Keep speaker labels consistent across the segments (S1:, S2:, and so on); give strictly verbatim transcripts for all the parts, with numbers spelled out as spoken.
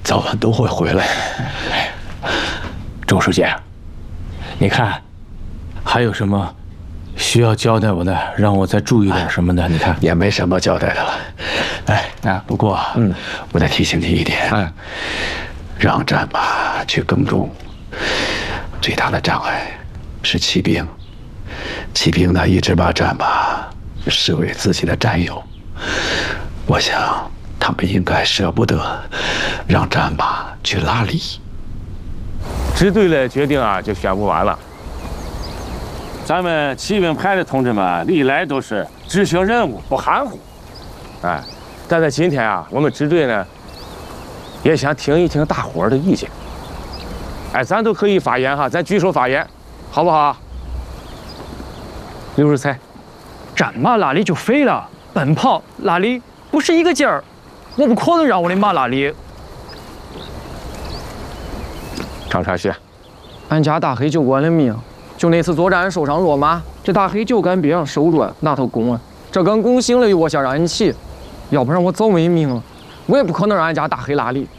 S1: 早晚都会回来。周书记，你看，还有什么需要交代我的，让我再注意点什么的？你看
S2: 也没什么交代的了。
S1: 哎啊，不过
S2: 嗯，
S1: 我再提醒你一点，
S2: 哎，
S1: 让战马去耕种，最大的障碍是骑兵。骑兵呢，一直把战马视为自己的战友。我想，他们应该舍不得让战马去拉犁。
S3: 支队的决定啊，就宣布完了。咱们骑兵排的同志们历来都是执行任务不含糊，哎，但在今天啊，我们支队呢也想听一听大伙儿的意见。哎，咱都可以发言哈，咱举手发言，好不好？刘世才，
S4: 战马拉犁就废了，奔跑拉犁不是一个劲儿，我不可能让我的马拉犁。
S3: 张传旭，
S4: 俺家大黑救过俺的命，就那次作战受伤落马，这大黑就干病手软拿头拱啊，这根拱醒了我想让俺骑，要不然我早没命了，我也不可能让俺家大黑拉犁。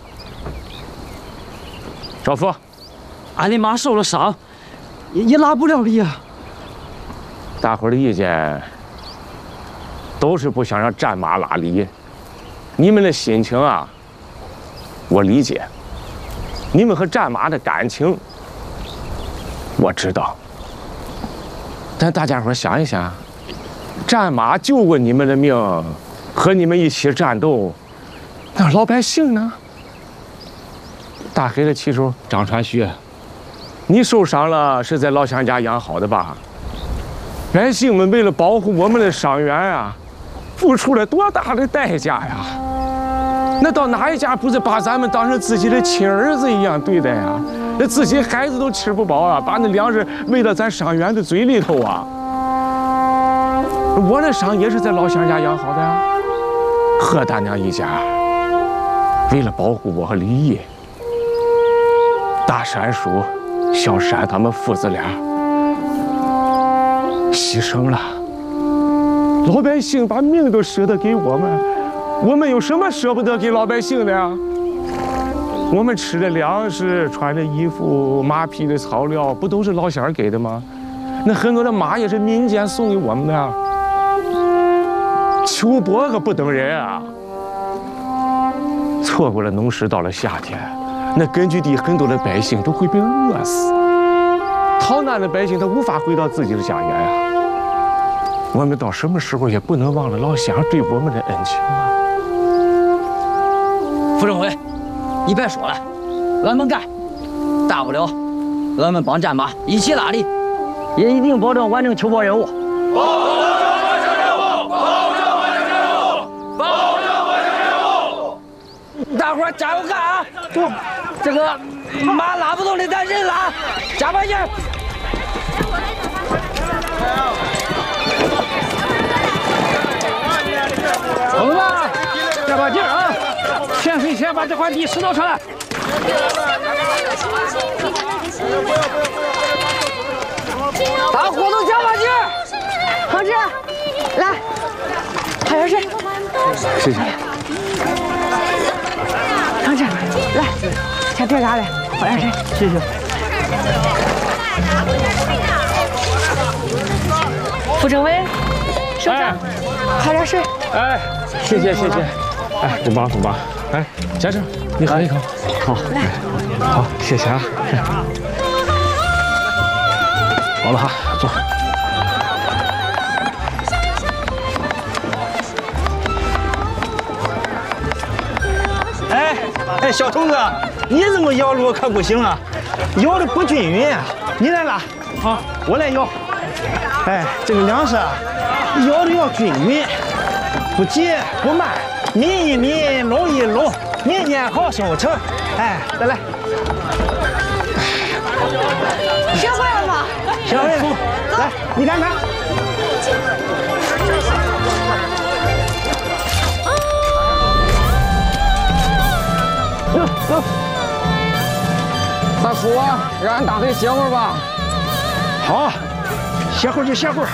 S3: 赵福，
S5: 俺的马受了伤，也也拉不了犁啊。
S3: 大伙儿的意见都是不想让战马拉犁，你们的心情啊，我理解。你们和战马的感情，我知道。但大家伙想一想，战马救过你们的命，和你们一起战斗，那老百姓呢？大黑的骑手张传旭，你受伤了，是在老乡家养好的吧？百姓们为了保护我们的伤员啊，付出了多大的代价呀！那到哪一家不是把咱们当成自己的亲儿子一样对待啊？那自己孩子都吃不饱啊，把那粮食喂到咱伤员的嘴里头啊！我的伤也是在老乡家养好的呀。何大娘一家为了保护我和李毅，大山叔、小山他们父子俩牺牲了，老百姓把命都舍得给我们，我们有什么舍不得给老百姓的呀？我们吃的粮食、穿的衣服、马匹的草料，不都是老乡给的吗？那很多的马也是民间送给我们的呀。秋薄可不等人啊！错过了农时，到了夏天，那根据地很多的百姓都会被饿死。逃难的百姓他无法回到自己的家园啊！我们到什么时候也不能忘了老乡对我们的恩情啊！
S5: 副政委，你别说了，俺们干，大不了俺们帮战马一起拉犁，也一定保证完成秋波任务。保证完成任务，保证完成任务，保证完成任务！大伙儿加油干啊！不，这个马拉不动的咱人拉，加把劲！
S4: 同志们，加把劲儿啊！先谁先把这块地拾掇出来？大伙都加把劲儿！
S6: 同志，来，还有谁？
S3: 谢谢。
S6: 同志，来，先别干了，喝点水。
S4: 谢谢。
S6: 副政委，首长，喝点水。
S3: 哎，谢谢谢谢。哎，不忙不忙。哎，家长，你喝一口。好，
S6: 来，
S3: 好，谢谢啊。好了哈，坐。
S7: 哎哎，小童子，你这么摇路可不行啊，摇的不均匀啊！你来拉，好，我来摇。哎，这个粮食啊，摇的要均匀，不急不慢，抿一抿，搂一搂，年年好收成。哎，再来。
S6: 学会了吗？
S7: 学会了。来，你看看。走走。
S4: 大叔啊，让俺大黑歇会儿吧。
S7: 好，歇会儿就歇会儿。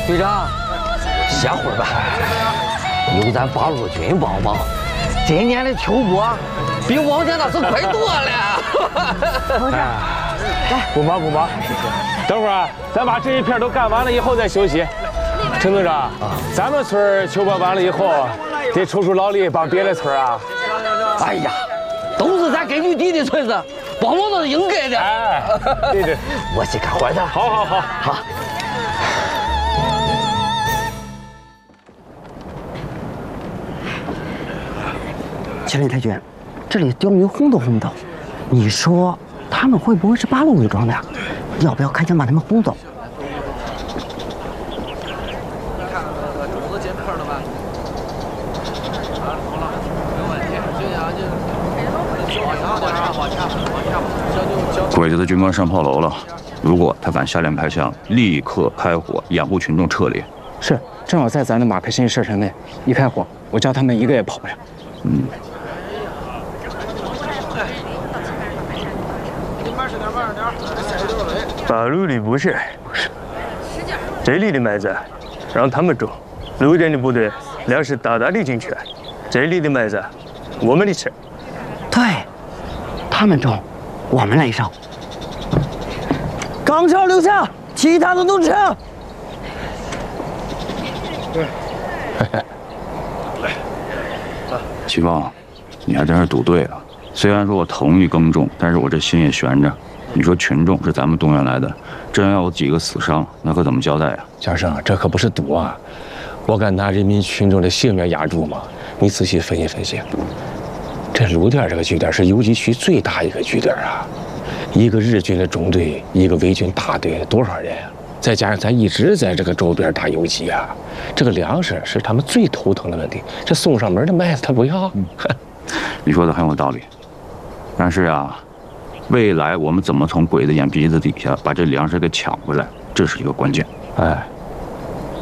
S5: 队长，歇会儿吧，有咱八路军帮忙，今年的秋播比往年那是快多了。
S3: 来，不忙不忙，等会儿咱把这一片都干完了以后再休息。陈队长，咱们村秋播完了以后，得出出劳力帮别的村啊。
S5: 哎呀，都是咱根据地的村子，帮忙都是应该的。
S3: 哎，对对，
S5: 我去干活去。
S3: 好好好
S5: 好。千里太君，这里钓鱼红都红的，你说他们会不会是八路伪装的？要不要赶紧把他们轰走？
S2: 鬼子的军官上炮楼了，如果他敢下连排枪，立刻开火掩护群众撤离。
S4: 是，正好在咱的马配身射程内，一开火，我叫他们一个也跑不了。
S2: 嗯。
S8: 八路的不是，这里的麦子让他们种，路人的部队粮食大大的进去，这里的麦子我们的吃。
S5: 对，他们种，我们来上。钢条留下，其他的都吃。
S2: 齐峰，你还真是赌对了。虽然说我同意耕种，但是我这心也悬着。你说群众是咱们动员来的，真要有几个死伤，那可怎么交代呀？
S3: 先生，这可不是赌啊！我敢拿人民群众的性命押注吗？你仔细分析分析，这鲁店这个据点是游击区最大一个据点啊，一个日军的中队，一个伪军大队，多少人啊？再加上咱一直在这个周边打游击啊，这个粮食是他们最头疼的问题。这送上门的麦子他不要，嗯、
S2: 你说的很有道理。但是啊，未来我们怎么从鬼子眼皮子底下把这粮食给抢回来，这是一个关键。
S3: 哎。